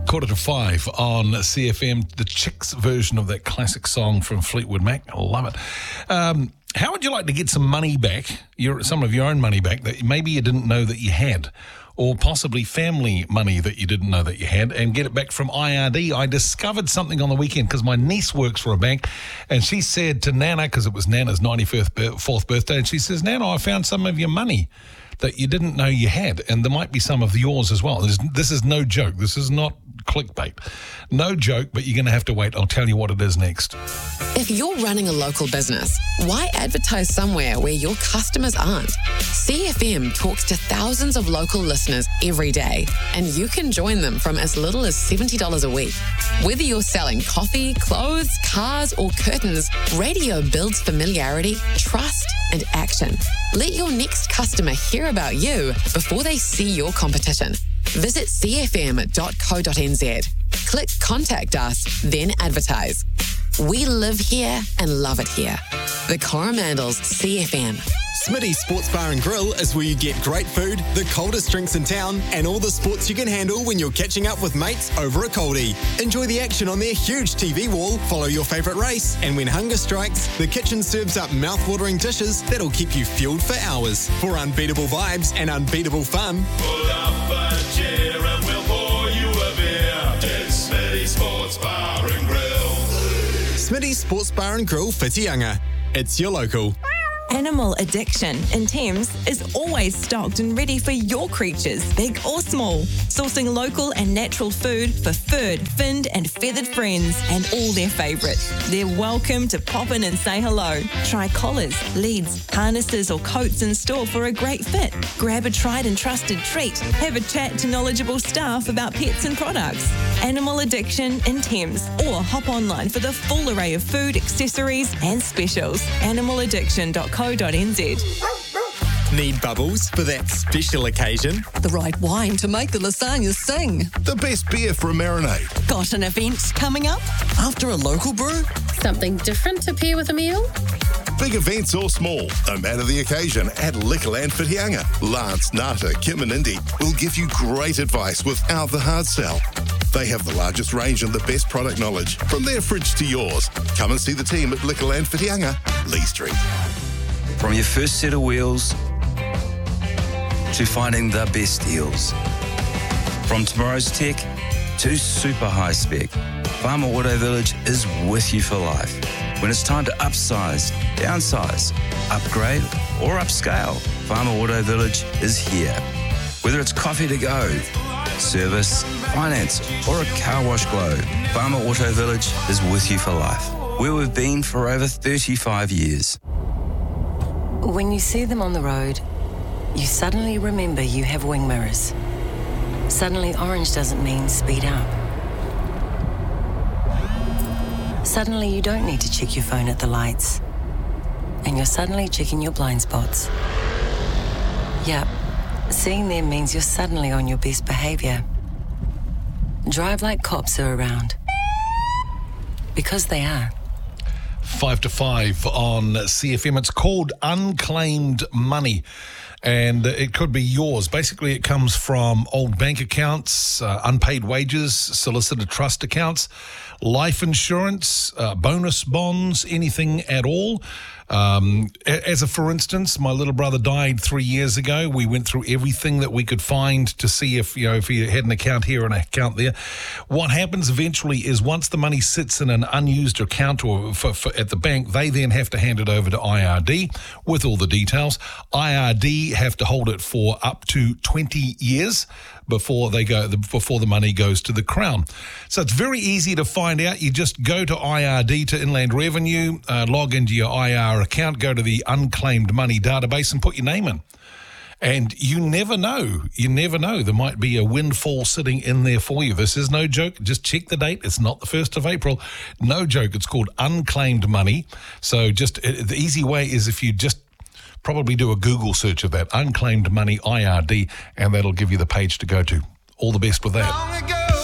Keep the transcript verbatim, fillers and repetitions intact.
quarter to five on C F M, the Chicks version of that classic song from Fleetwood Mac. I love it. Um, how would you like to get some money back, your, some of your own money back that maybe you didn't know that you had, or possibly family money that you didn't know that you had, and get it back from I R D? I discovered something on the weekend because my niece works for a bank, and she said to Nana, because it was Nana's ninety-fourth birthday, and she says, Nana, I found some of your money that you didn't know you had, and there might be some of yours as well. This, this is no joke. This is not clickbait. No joke, but you're going to have to wait. I'll tell you what it is next. If you're running a local business, why advertise somewhere where your customers aren't? C F M talks to thousands of local listeners every day, and you can join them from as little as seventy dollars a week. Whether you're selling coffee, clothes, cars, or curtains, radio builds familiarity, trust, and action. Let your next customer hear about you before they see your competition. Visit c f m dot co dot n z. Click Contact Us, then advertise. We live here and love it here. The Coromandels C F M. Smitty's Sports Bar and Grill is where you get great food, the coldest drinks in town, and all the sports you can handle when you're catching up with mates over a coldie. Enjoy the action on their huge T V wall, follow your favourite race, and when hunger strikes, the kitchen serves up mouth-watering dishes that'll keep you fueled for hours. For unbeatable vibes and unbeatable fun, pull up a chair and we'll pour you a beer. It's Smitty's Sports Bar and Grill. Smitty's Sports Bar and Grill, Whitianga. It's your local. Animal Addiction in Thames is always stocked and ready for your creatures, big or small. Sourcing local and natural food for furred, finned and feathered friends and all their favourites. They're welcome to pop in and say hello. Try collars, leads, harnesses or coats in store for a great fit. Grab a tried and trusted treat. Have a chat to knowledgeable staff about pets and products. Animal Addiction in Thames, or hop online for the full array of food, accessories and specials. animal addiction dot co dot n z. Need bubbles for that special occasion? The right wine to make the lasagna sing. The best beer for a marinade. Got an event coming up? After a local brew? Something different to pair with a meal? Big events or small, no matter the occasion, at Liquorland Whitianga. Lance, Nata, Kim and Indy will give you great advice without the hard sell. They have the largest range and the best product knowledge, from their fridge to yours. Come and see the team at Liquorland Whitianga, Lee Street. From your first set of wheels to finding the best deals. From tomorrow's tech to super high spec, Farmer Auto Village is with you for life. When it's time to upsize, downsize, upgrade or upscale, Farmer Auto Village is here. Whether it's coffee to go, service, finance or a car wash glow, Farmer Auto Village is with you for life. Where we've been for over thirty-five years. When you see them on the road, you suddenly remember you have wing mirrors. Suddenly orange doesn't mean speed up. Suddenly you don't need to check your phone at the lights. And you're suddenly checking your blind spots. Yep, seeing them means you're suddenly on your best behaviour. Drive like cops are around. Because they are. Five to five on C F M. It's called Unclaimed Money, and it could be yours. Basically, it comes from old bank accounts, uh, unpaid wages, solicitor trust accounts, life insurance, uh, bonus bonds, anything at all. Um, as a for instance, my little brother died three years ago. We went through everything that we could find to see if, you know, if he had an account here and an account there. What happens eventually is once the money sits in an unused account or for, for, at the bank, they then have to hand it over to I R D with all the details. I R D have to hold it for up to twenty years before they go before the money goes to the Crown. So it's very easy to find out. You just go to I R D, to Inland Revenue, uh, log into your I R account, go to the Unclaimed Money database and put your name in. And you never know. You never know. There might be a windfall sitting in there for you. This is no joke. Just check the date. It's not the first of April. No joke. It's called Unclaimed Money. So just uh, the easy way is if you just probably do a Google search of that, Unclaimed Money I R D, and that'll give you the page to go to. All the best with that.